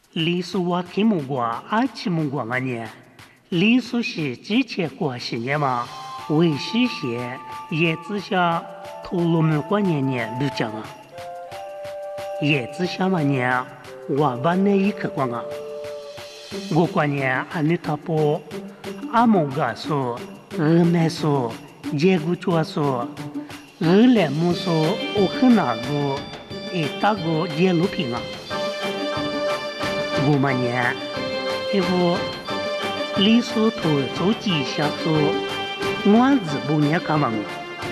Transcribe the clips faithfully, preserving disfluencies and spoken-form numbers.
李叔我听木瓜，阿起木瓜嘛呢？李叔是之前过十年嘛，为实现叶子下头颅木瓜年年不讲啊。叶子下嘛呢，我把那一刻光啊，我过年阿你他不阿木瓜说，二麦说，结果就说，二来木说，我很那个，哎，大个结路平啊。我嘛呢，一副李叔头做吉祥说，我日不年干嘛？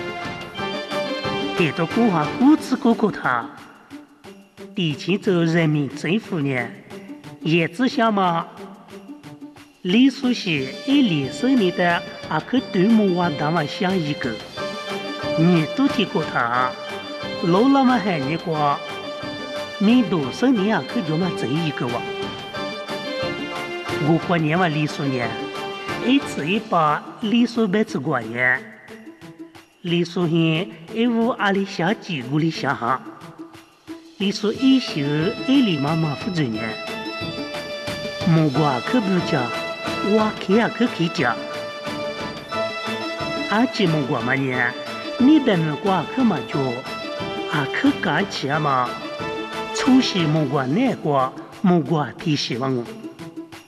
这都古话古字古古他，地区州人民政府呢，也只想嘛，李叔是一历史里的阿克对木娃大嘛想一个，你都听过他，老了嘛还你过，你都是你阿克就嘛这一个哇。我过年嘛，李叔呢，一次一把李叔白吃过年，李叔很一屋阿里下几屋里下哈，李叔一宿一里妈妈负责呢，木瓜可不讲，我看也可可讲，阿姐木瓜嘛呢，你的木瓜可嘛就阿可干起嘛，初时木瓜难过，木瓜提希望。